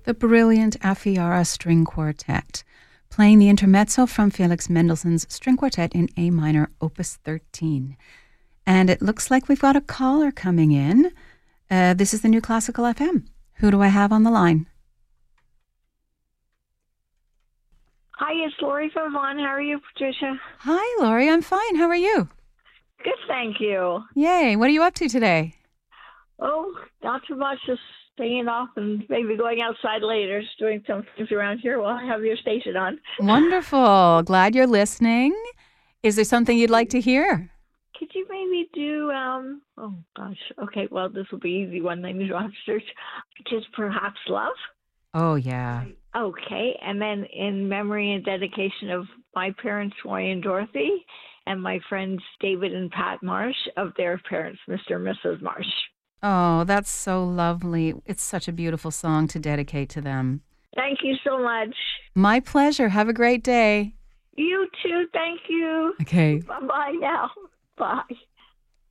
The brilliant Afiara String Quartet, playing the intermezzo from Felix Mendelssohn's String Quartet in A minor, Opus 13. And it looks like we've got a caller coming in. This is the New Classical FM. Who do I have on the line? Hi, it's Lori from Vaughan. How are you, Patricia? Hi, Lori. I'm fine. How are you? Good, thank you. Yay. What are you up to today? Oh, not too much. Just staying off and maybe going outside later, just doing some things around here while I have your station on. Wonderful. Glad you're listening. Is there something you'd like to hear? Could you maybe do, oh gosh, okay, well, this will be easy one. I need to have to search. Just Perhaps Love? Oh, yeah. Okay, and then in memory and dedication of my parents, Roy and Dorothy, and my friends David and Pat Marsh, of their parents, Mr. and Mrs. Marsh. Oh, that's so lovely. It's such a beautiful song to dedicate to them. Thank you so much. My pleasure. Have a great day. You too. Thank you. Okay. Bye-bye now. Bye.